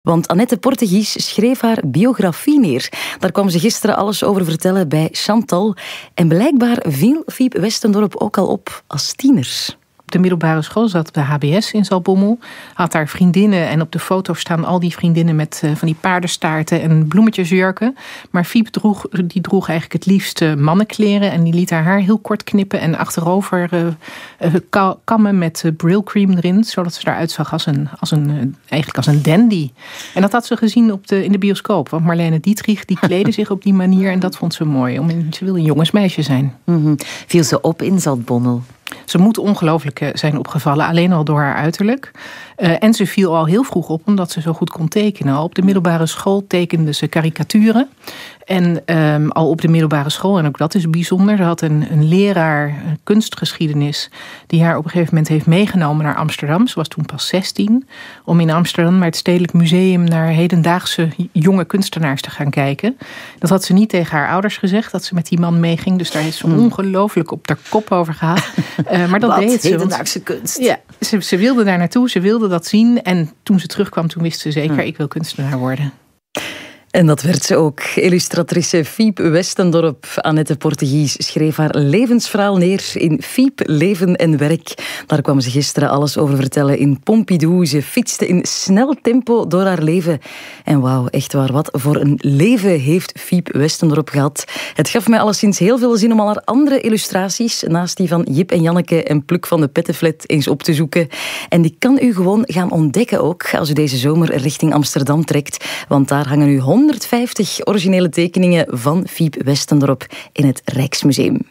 Want Annette Portegies schreef haar biografie neer. Daar kwam ze gisteren alles over vertellen bij Chantal. En blijkbaar viel Fiep Westendorp ook al op als tiener. Op de middelbare school zat op de HBS in Zaltbommel. Had daar vriendinnen en op de foto staan al die vriendinnen met van die paardenstaarten en bloemetjesjurken. Maar Fiep droeg eigenlijk het liefst mannenkleren en die liet haar heel kort knippen en achterover kammen met brillcream erin, zodat ze eruit zag als een dandy. En dat had ze gezien in de bioscoop, want Marlene Dietrich die kleedde zich op die manier en dat vond ze mooi. Ze wilde een jongensmeisje zijn. Mm-hmm. Viel ze op in Zaltbommel? Ze moet ongelooflijk zijn opgevallen, alleen al door haar uiterlijk. En ze viel al heel vroeg op, omdat ze zo goed kon tekenen. Al op de middelbare school tekende ze karikaturen. En al op de middelbare school, en ook dat is bijzonder, ze had een leraar kunstgeschiedenis die haar op een gegeven moment heeft meegenomen naar Amsterdam. Ze was toen pas 16, om in Amsterdam naar het Stedelijk Museum naar hedendaagse jonge kunstenaars te gaan kijken. Dat had ze niet tegen haar ouders gezegd, dat ze met die man meeging. Dus daar heeft ze ongelooflijk op haar kop over gehad. Maar dat deed ze. Hedendaagse kunst. Ja, ze wilde daar naartoe, ze wilde dat zien. En toen ze terugkwam, toen wist ze zeker, ik wil kunstenaar worden. En dat werd ze ook. Illustratrice Fiep Westendorp. Annette Portegies schreef haar levensverhaal neer in Fiep, Leven en Werk. Daar kwam ze gisteren alles over vertellen in Pompidou. Ze fietste in snel tempo door haar leven. En wauw, echt waar, wat voor een leven heeft Fiep Westendorp gehad. Het gaf mij alleszins heel veel zin om al haar andere illustraties, naast die van Jip en Janneke en Pluk van de Pettenflat, eens op te zoeken. En die kan u gewoon gaan ontdekken ook, als u deze zomer richting Amsterdam trekt. Want daar hangen u 150 originele tekeningen van Fiep Westendorp in het Rijksmuseum.